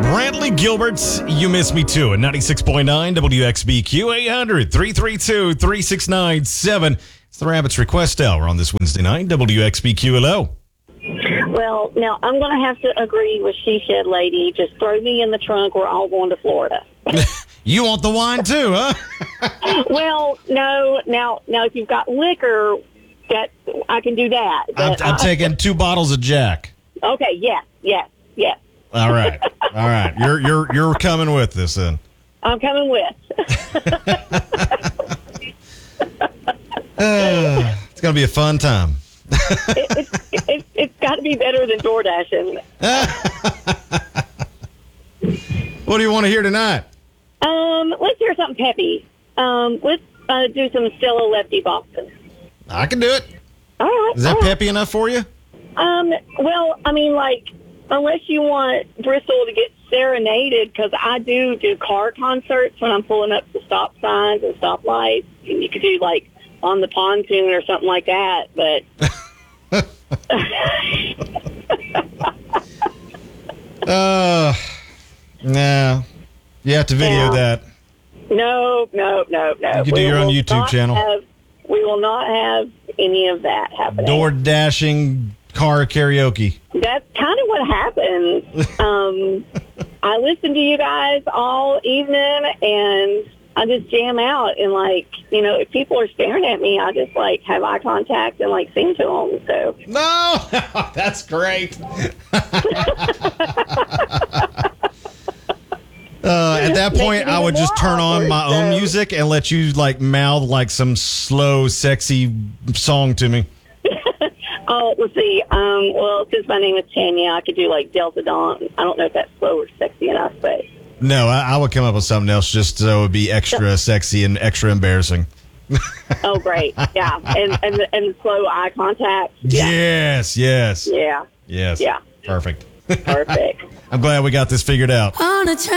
Bradley Gilbert, You Miss Me Too, at 96.9 WXBQ, 800-332-3697. It's the Rabbit's Request Hour on this Wednesday night. WXBQ, hello. Well, now I'm going to have to agree with She Shed Lady. Just throw me in the trunk. We're all going to Florida. You want the wine too, huh? Well, no. Now, if you've got liquor, that I can do that. But, I'm taking 2 bottles of Jack. Okay. Yes. All right. You're coming with this then. I'm coming with. It's gonna be a fun time. It's got to be better than door dashing. What do you want to hear tonight? Let's hear something peppy. Let's do some Stella Lefty Boston. I can do it. All right. Is that peppy enough for you? Well, I mean, like, unless you want Bristol to get serenaded, because I do car concerts when I'm pulling up the stop signs and stoplights, and you could do, like, On the Pontoon or something like that, but... No. You have to video that. No. You can do your own YouTube channel. We will not have any of that happening. Door dashing car karaoke. That's kind of what happened. I listened to you guys all evening, and I just jam out. And, like, you know, if people are staring at me, I just, like, have eye contact and, like, sing to them. So No! That's great. At that point, I would just turn on my own music and let you, like, mouth, like, some slow, sexy song to me. Oh, let's see. Well, since my name is Tanya, I could do, like, Delta Dawn. I don't know if that's slow or sexy enough, but... No, I would come up with something else just so it would be extra sexy and extra embarrassing. Oh, great. Yeah. And slow eye contact. Yeah. Yes. Yeah. Yes. Yeah. Perfect. Perfect. I'm glad we got this figured out. On a